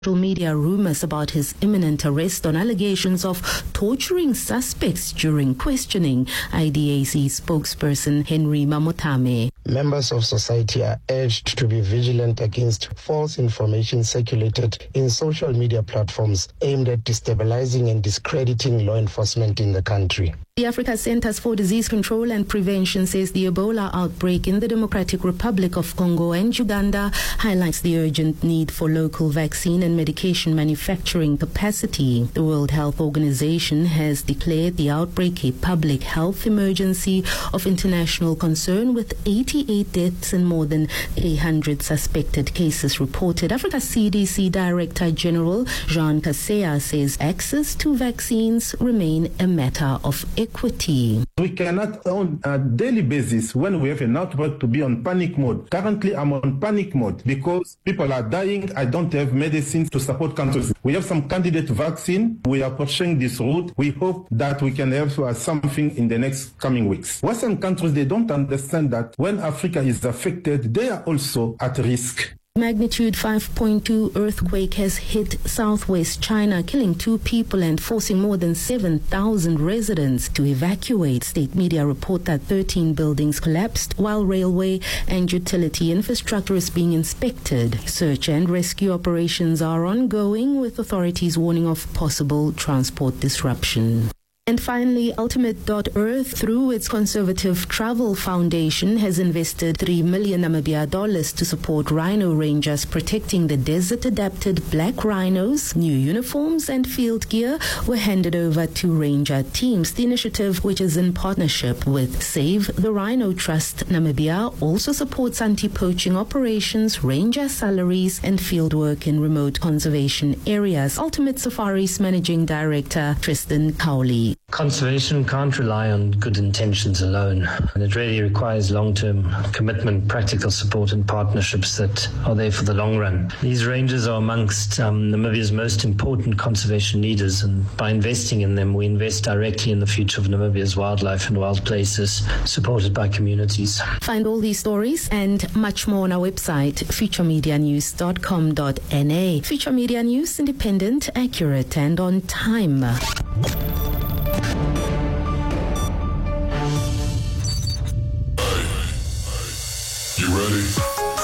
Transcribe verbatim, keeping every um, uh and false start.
Social media rumors about his imminent arrest on allegations of torturing suspects during questioning. I D A C spokesperson Henry Mamotame. Members of society are urged to be vigilant against false information circulated in social media platforms aimed at destabilizing and discrediting law enforcement in the country. The Africa Centers for Disease Control and Prevention says the Ebola outbreak in the Democratic Republic of Congo and Uganda highlights the urgent need for local vaccine and medication manufacturing capacity. The World Health Organization has declared the outbreak a public health emergency of international concern, with eighty-eight deaths and more than eight hundred suspected cases reported. Africa C D C Director General Jean Kaseya says access to vaccines remain a matter of equity. We cannot on a daily basis, when we have an outbreak, to be on panic mode. Currently, I'm on panic mode because people are dying. I don't have medicine to support countries. We have some candidate vaccine. We are pursuing this route. We hope that we can have uh, something in the next coming weeks. Western countries, they don't understand that when Africa is affected, they are also at risk. Magnitude five point two earthquake has hit southwest China, killing two people and forcing more than seven thousand residents to evacuate. State media report that thirteen buildings collapsed while railway and utility infrastructure is being inspected. Search and rescue operations are ongoing, with authorities warning of possible transport disruption. And finally, Ultimate dot earth, through its Conservative Travel Foundation, has invested three million Namibia dollars to support rhino rangers protecting the desert-adapted black rhinos. New uniforms and field gear were handed over to ranger teams. The initiative, which is in partnership with Save the Rhino Trust Namibia, also supports anti-poaching operations, ranger salaries, and fieldwork in remote conservation areas. Ultimate Safari's Managing Director, Tristan Cowley. Conservation can't rely on good intentions alone, and it really requires long-term commitment, practical support, and partnerships that are there for the long run. These rangers are amongst um, Namibia's most important conservation leaders, and by investing in them, we invest directly in the future of Namibia's wildlife and wild places, supported by communities. Find all these stories and much more on our website, future media news dot com dot n a. Future Media News, independent, accurate, and on time.